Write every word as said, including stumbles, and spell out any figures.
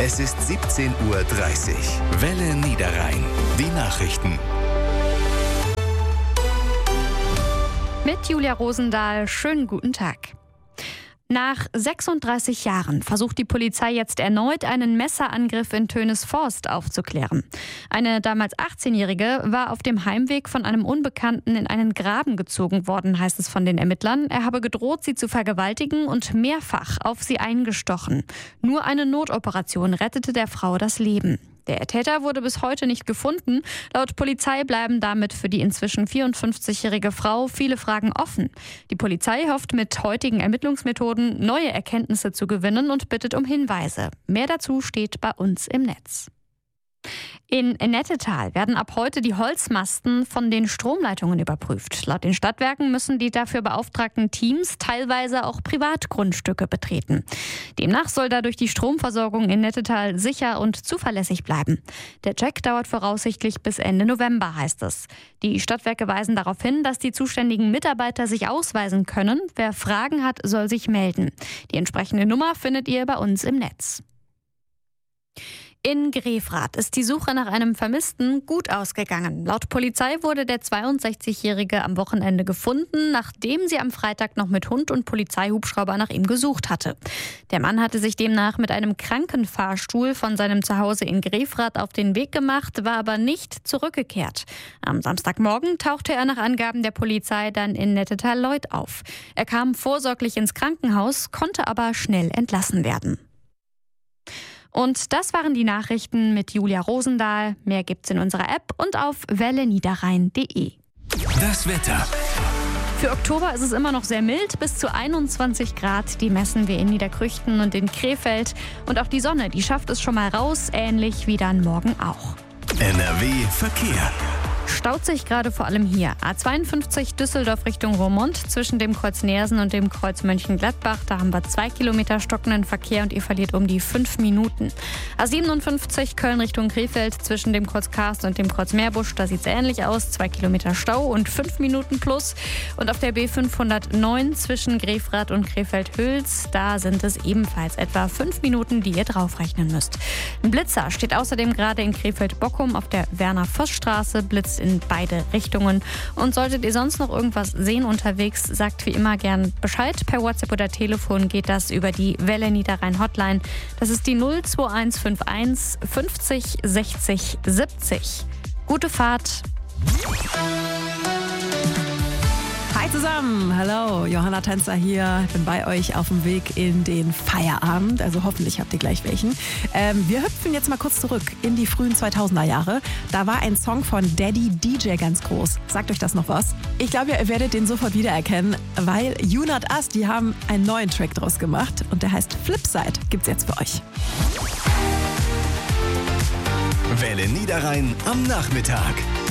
Es ist siebzehn Uhr dreißig. Welle Niederrhein. Die Nachrichten. Mit Julia Rosendahl, schönen guten Tag. Nach sechsunddreißig Jahren versucht die Polizei jetzt erneut, einen Messerangriff in Tönesforst aufzuklären. Eine damals achtzehnjährige war auf dem Heimweg von einem Unbekannten in einen Graben gezogen worden, heißt es von den Ermittlern. Er habe gedroht, sie zu vergewaltigen und mehrfach auf sie eingestochen. Nur eine Notoperation rettete der Frau das Leben. Der Täter wurde bis heute nicht gefunden. Laut Polizei bleiben damit für die inzwischen vierundfünfzigjährige Frau viele Fragen offen. Die Polizei hofft mit heutigen Ermittlungsmethoden neue Erkenntnisse zu gewinnen und bittet um Hinweise. Mehr dazu steht bei uns im Netz. In Nettetal werden ab heute die Holzmasten von den Stromleitungen überprüft. Laut den Stadtwerken müssen die dafür beauftragten Teams teilweise auch Privatgrundstücke betreten. Demnach soll dadurch die Stromversorgung in Nettetal sicher und zuverlässig bleiben. Der Check dauert voraussichtlich bis Ende November, heißt es. Die Stadtwerke weisen darauf hin, dass die zuständigen Mitarbeiter sich ausweisen können. Wer Fragen hat, soll sich melden. Die entsprechende Nummer findet ihr bei uns im Netz. In Grefrath ist die Suche nach einem Vermissten gut ausgegangen. Laut Polizei wurde der zweiundsechzigjährige am Wochenende gefunden, nachdem sie am Freitag noch mit Hund und Polizeihubschrauber nach ihm gesucht hatte. Der Mann hatte sich demnach mit einem Krankenfahrstuhl von seinem Zuhause in Grefrath auf den Weg gemacht, war aber nicht zurückgekehrt. Am Samstagmorgen tauchte er nach Angaben der Polizei dann in Nettetal-Leuth auf. Er kam vorsorglich ins Krankenhaus, konnte aber schnell entlassen werden. Und das waren die Nachrichten mit Julia Rosendahl. Mehr gibt's in unserer App und auf welle niederrhein punkt de. Das Wetter. Für Oktober ist es immer noch sehr mild, bis zu einundzwanzig Grad. Die messen wir in Niederkrüchten und in Krefeld. Und auch die Sonne, die schafft es schon mal raus, ähnlich wie dann morgen auch. N R W Verkehr. Staut sich gerade vor allem hier. A zweiundfünfzig Düsseldorf Richtung Roermond zwischen dem Kreuz Neersen und dem Kreuz Mönchengladbach. Da haben wir zwei Kilometer stockenden Verkehr und ihr verliert um die fünf Minuten. A siebenundfünfzig Köln Richtung Krefeld zwischen dem Kreuz Karst und dem Kreuz Meerbusch. Da sieht es ähnlich aus. Zwei Kilometer Stau und fünf Minuten plus. Und auf der B fünfhundertneun zwischen Grefrath und Krefeld-Hüls, da sind es ebenfalls etwa fünf Minuten, die ihr draufrechnen müsst. Ein Blitzer steht außerdem gerade in Krefeld-Bockum auf der Werner-Voss-Straße. Blitzt in beide Richtungen. Und solltet ihr sonst noch irgendwas sehen unterwegs, sagt wie immer gern Bescheid. Per WhatsApp oder Telefon geht das über die Welle Niederrhein Hotline. Das ist die null zwei eins fünf eins fünfzig sechzig siebzig. Gute Fahrt! Hi zusammen, hallo, Johanna Tänzer hier. Ich bin bei euch auf dem Weg in den Feierabend, also hoffentlich habt ihr gleich welchen. Ähm, wir hüpfen jetzt mal kurz zurück in die frühen zweitausender Jahre. Da war ein Song von Daddy D J ganz groß. Sagt euch das noch was? Ich glaube, ihr werdet den sofort wiedererkennen, weil You Not Us, die haben einen neuen Track draus gemacht und der heißt Flipside. Gibt's jetzt für euch. Welle Niederrhein am Nachmittag.